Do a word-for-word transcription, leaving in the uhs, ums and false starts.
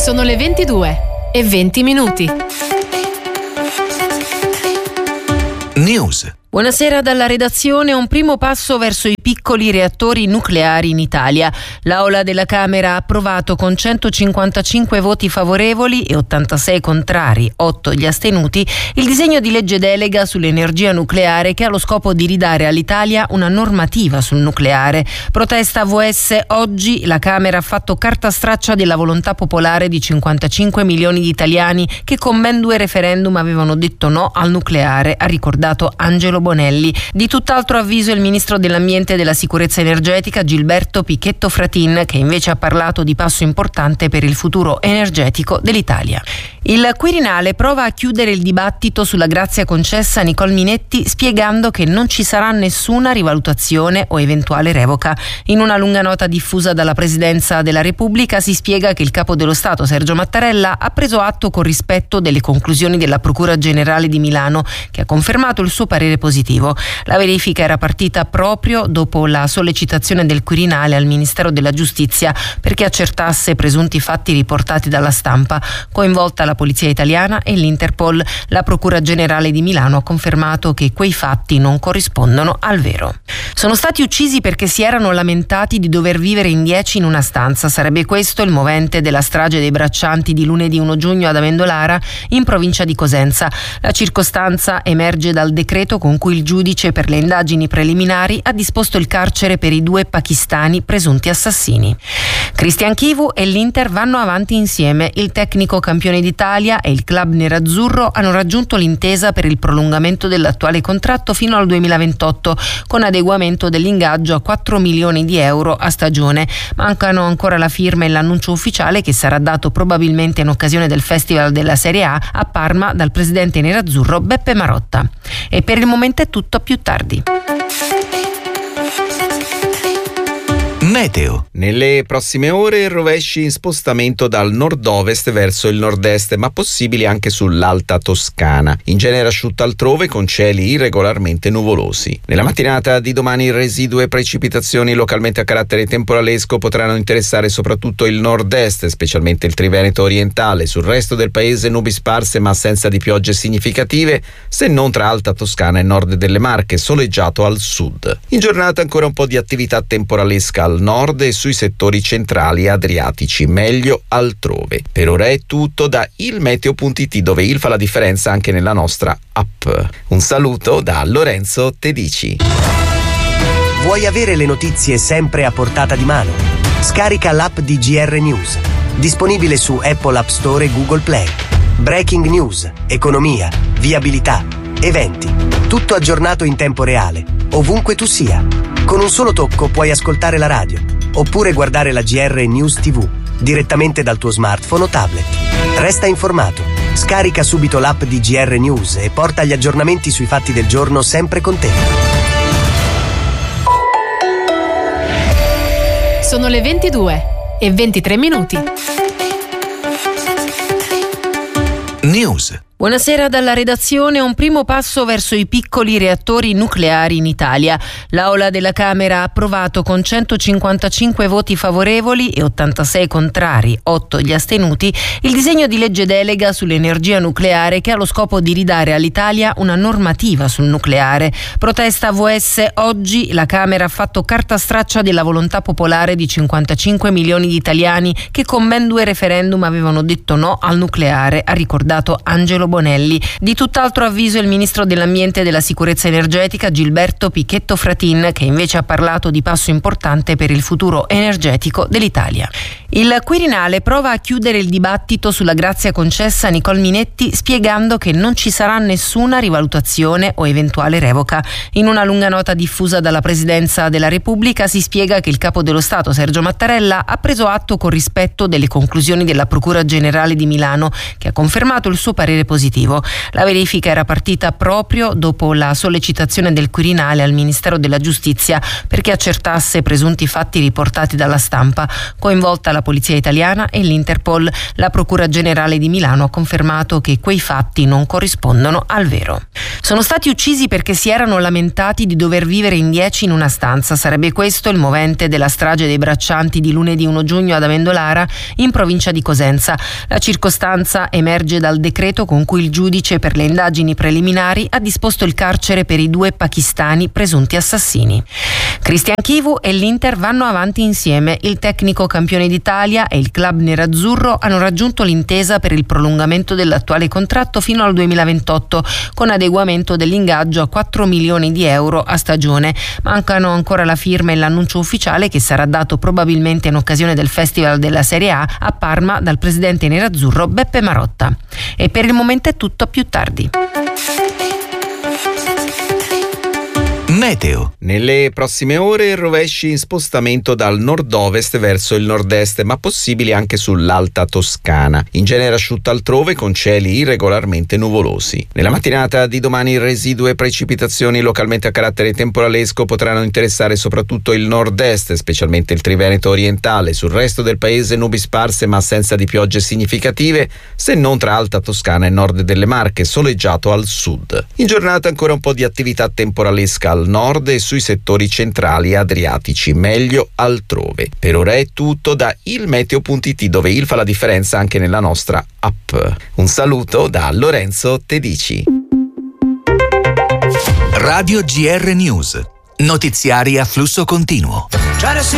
Sono le ventidue e venti minuti. News. Buonasera dalla redazione. Un primo passo verso i piccoli reattori nucleari in Italia. L'Aula della Camera ha approvato con centocinquantacinque voti favorevoli e ottantasei contrari, otto gli astenuti, il disegno di legge delega sull'energia nucleare che ha lo scopo di ridare all'Italia una normativa sul nucleare. Protesta V S oggi. La Camera ha fatto carta straccia della volontà popolare di cinquantacinque milioni di italiani che con ben due referendum avevano detto no al nucleare, ha ricordato Angelo Bonelli. Di tutt'altro avviso il ministro dell'Ambiente e della Sicurezza Energetica Gilberto Pichetto Fratin, che invece ha parlato di passo importante per il futuro energetico dell'Italia. Il Quirinale prova a chiudere il dibattito sulla grazia concessa a Nicole Minetti, spiegando che non ci sarà nessuna rivalutazione o eventuale revoca. In una lunga nota diffusa dalla Presidenza della Repubblica si spiega che il Capo dello Stato Sergio Mattarella ha preso atto con rispetto delle conclusioni della Procura Generale di Milano, che ha confermato il suo parere positivo. La verifica era partita proprio dopo la sollecitazione del Quirinale al Ministero della Giustizia perché accertasse presunti fatti riportati dalla stampa. Coinvolta la Polizia Italiana e l'Interpol, la Procura Generale di Milano ha confermato che quei fatti non corrispondono al vero. Sono stati uccisi perché si erano lamentati di dover vivere in dieci in una stanza. Sarebbe questo il movente della strage dei braccianti di lunedì primo giugno ad Amendolara, in provincia di Cosenza. La circostanza emerge dal decreto con cui il giudice per le indagini preliminari ha disposto il carcere per i due pakistani presunti assassini. Cristian Chivu e l'Inter vanno avanti insieme. Il tecnico campione d'Italia e il club nerazzurro hanno raggiunto l'intesa per il prolungamento dell'attuale contratto fino al duemilaventotto, con adeguamento dell'ingaggio a quattro milioni di euro a stagione. Mancano ancora la firma e l'annuncio ufficiale, che sarà dato probabilmente in occasione del Festival della Serie A a Parma dal presidente nerazzurro Beppe Marotta. E per il momento è tutto, a più tardi. Meteo. Nelle prossime ore rovesci in spostamento dal nord-ovest verso il nord-est, ma possibili anche sull'Alta Toscana. In genere asciutto altrove, con cieli irregolarmente nuvolosi. Nella mattinata di domani residue precipitazioni localmente a carattere temporalesco potranno interessare soprattutto il nord-est, specialmente il Triveneto orientale. Sul resto del paese nubi sparse ma assenza di piogge significative, se non tra Alta Toscana e nord delle Marche, soleggiato al sud. In giornata ancora un po' di attività temporalesca al nord e sui settori centrali adriatici, meglio altrove. Per ora è tutto da ilmeteo punto it, dove il fa la differenza anche nella nostra app. Un saluto da Lorenzo Tedici. Vuoi avere le notizie sempre a portata di mano? Scarica l'app di G R News, disponibile su Apple App Store e Google Play. Breaking news, economia, viabilità, eventi, tutto aggiornato in tempo reale, ovunque tu sia. Con un solo tocco puoi ascoltare la radio, oppure guardare la G R News tivù, direttamente dal tuo smartphone o tablet. Resta informato. Scarica subito l'app di G R News e porta gli aggiornamenti sui fatti del giorno sempre con te. Sono le ventidue e ventitré minuti. News. Buonasera dalla redazione. Un primo passo verso i piccoli reattori nucleari in Italia. L'Aula della Camera ha approvato con centocinquantacinque voti favorevoli e ottantasei contrari, otto gli astenuti, il disegno di legge delega sull'energia nucleare che ha lo scopo di ridare all'Italia una normativa sul nucleare. Protesta V S oggi. La Camera ha fatto carta straccia della volontà popolare di cinquantacinque milioni di italiani che con ben due referendum avevano detto no al nucleare, ha ricordato Angelo Bonelli. Di tutt'altro avviso il ministro dell'Ambiente e della Sicurezza Energetica Gilberto Pichetto Fratin, che invece ha parlato di passo importante per il futuro energetico dell'Italia. Il Quirinale prova a chiudere il dibattito sulla grazia concessa a Nicole Minetti, spiegando che non ci sarà nessuna rivalutazione o eventuale revoca. In una lunga nota diffusa dalla Presidenza della Repubblica si spiega che il Capo dello Stato Sergio Mattarella ha preso atto con rispetto delle conclusioni della Procura Generale di Milano, che ha confermato il suo parere positivo. La verifica era partita proprio dopo la sollecitazione del Quirinale al Ministero della Giustizia perché accertasse presunti fatti riportati dalla stampa. Coinvolta la Polizia Italiana e l'Interpol. La Procura Generale di Milano ha confermato che quei fatti non corrispondono al vero. Sono stati uccisi perché si erano lamentati di dover vivere in dieci in una stanza. Sarebbe questo il movente della strage dei braccianti di lunedì primo giugno ad Amendolara, in provincia di Cosenza. La circostanza emerge dal decreto con cui il giudice per le indagini preliminari ha disposto il carcere per i due pakistani presunti assassini. Cristian Chivu e l'Inter vanno avanti insieme. Il tecnico campione d'Italia e il club nerazzurro hanno raggiunto l'intesa per il prolungamento dell'attuale contratto fino al duemilaventotto, con adeguamento dell'ingaggio a quattro milioni di euro a stagione. Mancano ancora la firma e l'annuncio ufficiale, che sarà dato probabilmente in occasione del Festival della Serie A a Parma dal presidente nerazzurro Beppe Marotta. E per il momento è tutto, a più tardi. Meteo. Nelle prossime ore rovesci in spostamento dal nord-ovest verso il nord-est, ma possibili anche sull'Alta Toscana. In genere asciutto altrove, con cieli irregolarmente nuvolosi. Nella mattinata di domani residue precipitazioni localmente a carattere temporalesco potranno interessare soprattutto il nord-est, specialmente il Triveneto orientale. Sul resto del paese nubi sparse ma assenza di piogge significative, se non tra Alta Toscana e nord delle Marche, soleggiato al sud. In giornata ancora un po' di attività temporalesca al nord e sui settori centrali adriatici, meglio altrove. Per ora è tutto da ilmeteo punto it, dove il fa la differenza anche nella nostra app. Un saluto da Lorenzo Tedici. Radio G R News. Notiziari a flusso continuo.